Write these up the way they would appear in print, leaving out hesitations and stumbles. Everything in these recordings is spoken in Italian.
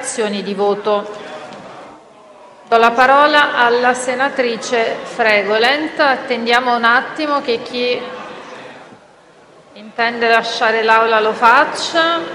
dichiarazioni di voto. Do la parola alla senatrice Fregolent. Attendiamo un attimo che chi intende lasciare l'Aula lo faccia.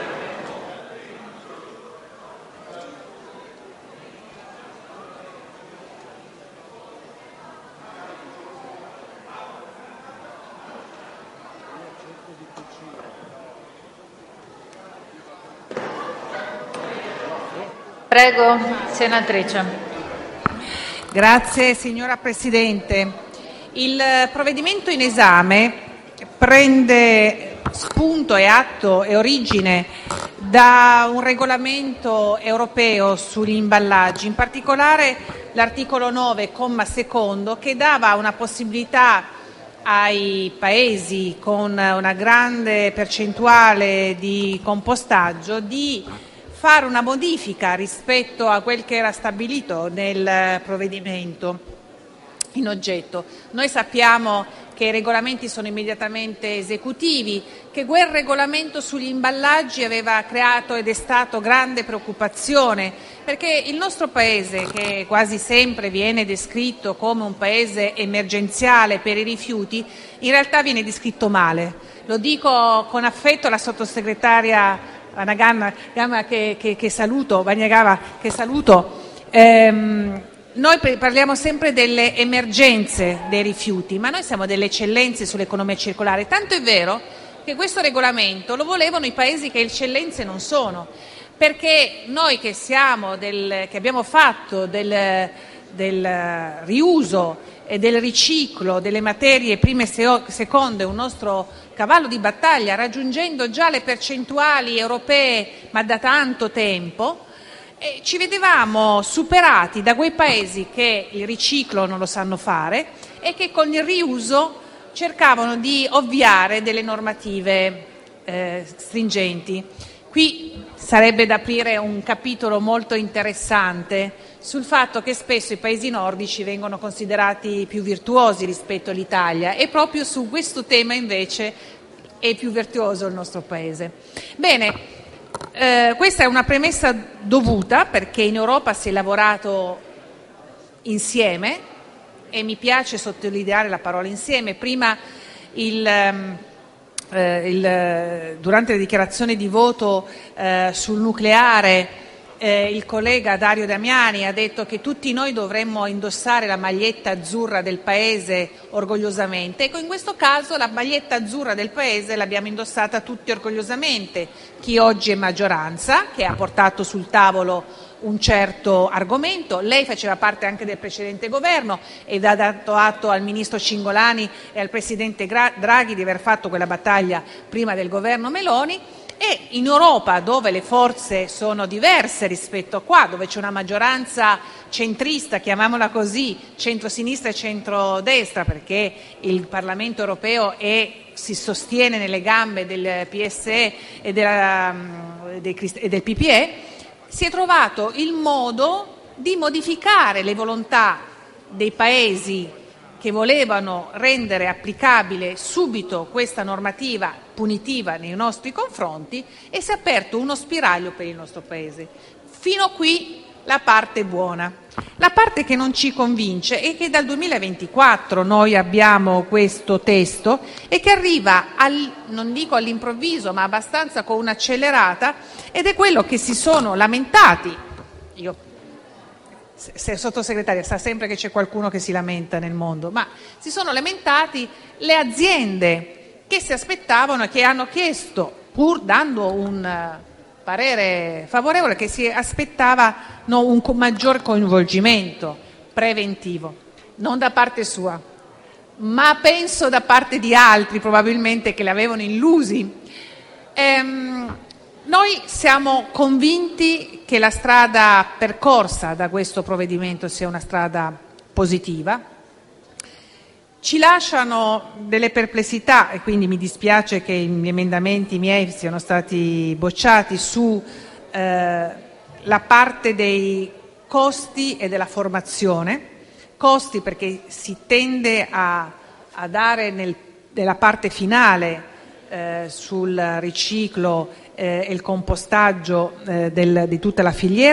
Prego, senatrice. Grazie signora Presidente. Il provvedimento in esame prende spunto e atto e origine da un regolamento europeo sugli imballaggi, in particolare l'articolo 9, comma secondo, che dava una possibilità ai paesi con una grande percentuale di compostaggio di fare una modifica rispetto a quel che era stabilito nel provvedimento in oggetto. Noi sappiamo che i regolamenti sono immediatamente esecutivi, che quel regolamento sugli imballaggi aveva creato ed è stato grande preoccupazione, perché il nostro Paese, che quasi sempre viene descritto come un Paese emergenziale per i rifiuti, in realtà viene descritto male. Lo dico con affetto alla sottosegretaria Vanagama che saluto, noi parliamo sempre delle emergenze dei rifiuti, ma noi siamo delle eccellenze sull'economia circolare, tanto è vero che questo regolamento lo volevano i paesi che eccellenze non sono, perché noi che abbiamo fatto del riuso e del riciclo delle materie prime e seconde un nostro cavallo di battaglia, raggiungendo già le percentuali europee ma da tanto tempo, ci vedevamo superati da quei paesi che il riciclo non lo sanno fare e che con il riuso cercavano di ovviare delle normative stringenti. Qui sarebbe da aprire un capitolo molto interessante sul fatto che spesso i paesi nordici vengono considerati più virtuosi rispetto all'Italia e proprio su questo tema invece è più virtuoso il nostro Paese. Bene, questa è una premessa dovuta perché in Europa si è lavorato insieme e mi piace sottolineare la parola insieme. Prima durante le dichiarazioni di voto sul nucleare il collega Dario Damiani ha detto che tutti noi dovremmo indossare la maglietta azzurra del Paese orgogliosamente. Ecco, in questo caso la maglietta azzurra del Paese l'abbiamo indossata tutti orgogliosamente. Chi oggi è maggioranza, che ha portato sul tavolo un certo argomento, lei faceva parte anche del precedente governo ed ha dato atto al ministro Cingolani e al presidente Draghi di aver fatto quella battaglia prima del governo Meloni. E in Europa, dove le forze sono diverse rispetto a qua, dove c'è una maggioranza centrista, chiamiamola così, centrosinistra e centrodestra, perché il Parlamento europeo si sostiene nelle gambe del PSE e del PPE, si è trovato il modo di modificare le volontà dei paesi che volevano rendere applicabile subito questa normativa punitiva nei nostri confronti e si è aperto uno spiraglio per il nostro Paese. Fino a qui la parte buona. La parte che non ci convince è che dal 2024 noi abbiamo questo testo e che arriva, non dico all'improvviso, ma abbastanza con un'accelerata, ed è quello che si sono lamentati. Sottosegretaria, sa sempre che c'è qualcuno che si lamenta nel mondo, ma si sono lamentati le aziende che si aspettavano e che hanno chiesto, pur dando un parere favorevole, che si aspettavano un maggior coinvolgimento preventivo, non da parte sua, ma penso da parte di altri probabilmente che le avevano illusi. Noi siamo convinti che la strada percorsa da questo provvedimento sia una strada positiva. Ci lasciano delle perplessità e quindi mi dispiace che gli emendamenti miei siano stati bocciati su la parte dei costi e della formazione. Costi perché si tende a dare nella parte finale sul riciclo e il compostaggio di tutta la filiera